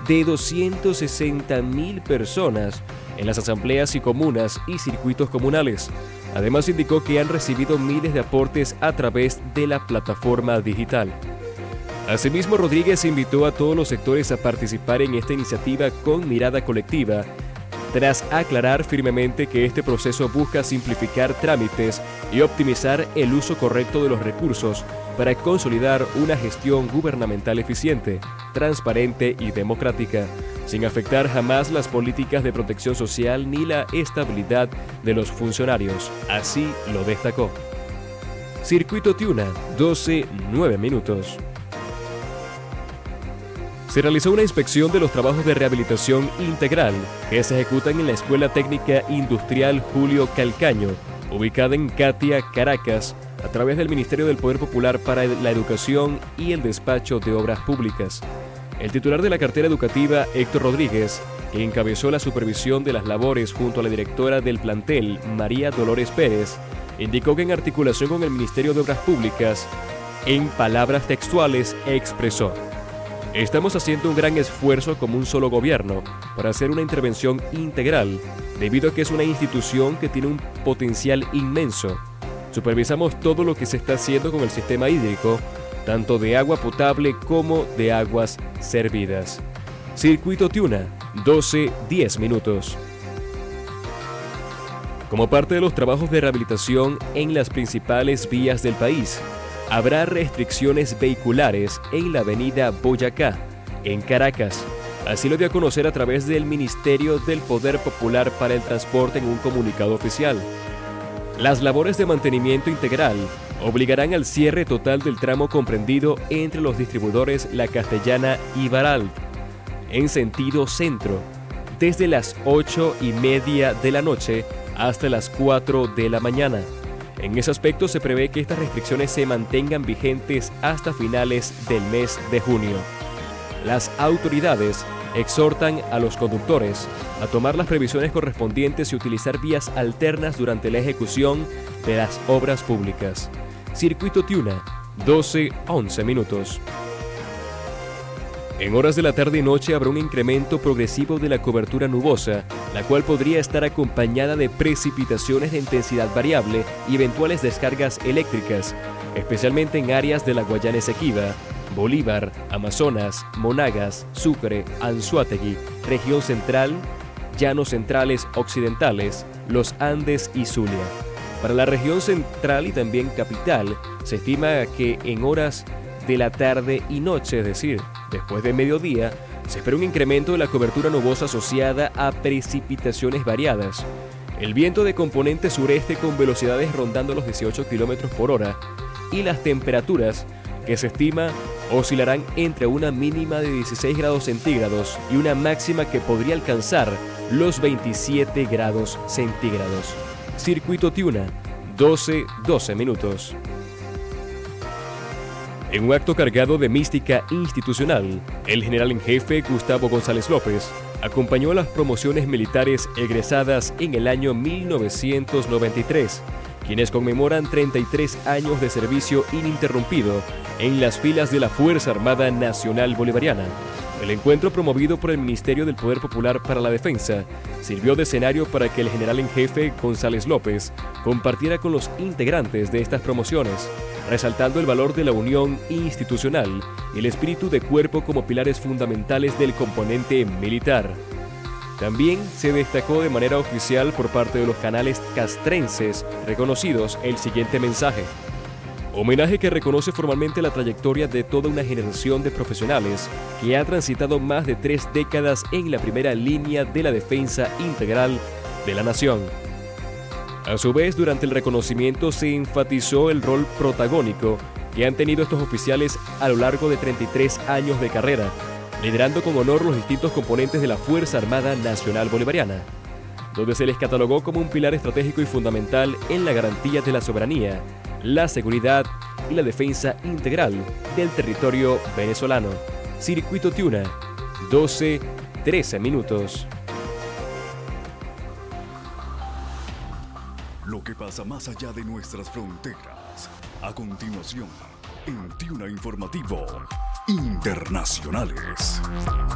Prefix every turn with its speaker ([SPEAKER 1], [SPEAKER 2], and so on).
[SPEAKER 1] de 260.000 personas en las asambleas y comunas y circuitos comunales. Además, indicó que han recibido miles de aportes a través de la plataforma digital. Asimismo, Rodríguez invitó a todos los sectores a participar en esta iniciativa con mirada colectiva, tras aclarar firmemente que este proceso busca simplificar trámites y optimizar el uso correcto de los recursos para consolidar una gestión gubernamental eficiente, transparente y democrática, sin afectar jamás las políticas de protección social ni la estabilidad de los funcionarios. Así lo destacó. Circuito Tiuna, 12:09 minutos. Se realizó una inspección de los trabajos de rehabilitación integral que se ejecutan en la Escuela Técnica Industrial Julio Calcaño, ubicada en Catia, Caracas, a través del Ministerio del Poder Popular para la Educación y el Despacho de Obras Públicas. El titular de la cartera educativa, Héctor Rodríguez, que encabezó la supervisión de las labores junto a la directora del plantel, María Dolores Pérez, indicó que en articulación con el Ministerio de Obras Públicas, en palabras textuales, expresó: "Estamos haciendo un gran esfuerzo como un solo gobierno para hacer una intervención integral, debido a que es una institución que tiene un potencial inmenso. Supervisamos todo lo que se está haciendo con el sistema hídrico, tanto de agua potable como de aguas servidas". Circuito Tiuna, 12:10 minutos. Como parte de los trabajos de rehabilitación en las principales vías del país, habrá restricciones vehiculares en la avenida Boyacá, en Caracas. Así lo dio a conocer a través del Ministerio del Poder Popular para el Transporte en un comunicado oficial. Las labores de mantenimiento integral obligarán al cierre total del tramo comprendido entre los distribuidores La Castellana y Baralt, en sentido centro, desde las 8:30 de la noche hasta las 4 de la mañana. En ese aspecto se prevé que estas restricciones se mantengan vigentes hasta finales del mes de junio. Las autoridades exhortan a los conductores a tomar las previsiones correspondientes y utilizar vías alternas durante la ejecución de las obras públicas. Circuito Tiuna, 12:11 minutos. En horas de la tarde y noche habrá un incremento progresivo de la cobertura nubosa, la cual podría estar acompañada de precipitaciones de intensidad variable y eventuales descargas eléctricas, especialmente en áreas de la Guayana Esequiba, Bolívar, Amazonas, Monagas, Sucre, Anzoátegui, región central, llanos centrales occidentales, los Andes y Zulia. Para la región central y también capital, se estima que en horas de la tarde y noche, es decir, después de mediodía, se espera un incremento de la cobertura nubosa asociada a precipitaciones variadas. El viento de componente sureste con velocidades rondando los 18 km por hora y las temperaturas que se estima oscilarán entre una mínima de 16 grados centígrados y una máxima que podría alcanzar los 27 grados centígrados. Circuito Tiuna, 12:12 minutos. En un acto cargado de mística institucional, el general en jefe Gustavo González López acompañó a las promociones militares egresadas en el año 1993, quienes conmemoran 33 años de servicio ininterrumpido en las filas de la Fuerza Armada Nacional Bolivariana. El encuentro, promovido por el Ministerio del Poder Popular para la Defensa, sirvió de escenario para que el general en jefe González López compartiera con los integrantes de estas promociones, resaltando el valor de la unión institucional y el espíritu de cuerpo como pilares fundamentales del componente militar. También se destacó de manera oficial por parte de los canales castrenses reconocidos el siguiente mensaje: homenaje que reconoce formalmente la trayectoria de toda una generación de profesionales que ha transitado más de 3 décadas en la primera línea de la defensa integral de la nación. A su vez, durante el reconocimiento se enfatizó el rol protagónico que han tenido estos oficiales a lo largo de 33 años de carrera, liderando con honor los distintos componentes de la Fuerza Armada Nacional Bolivariana, donde se les catalogó como un pilar estratégico y fundamental en la garantía de la soberanía, la seguridad y la defensa integral del territorio venezolano. Circuito Tiuna, 12:13 minutos.
[SPEAKER 2] Lo que pasa más allá de nuestras fronteras. A continuación, en Tiuna Informativo Internacionales.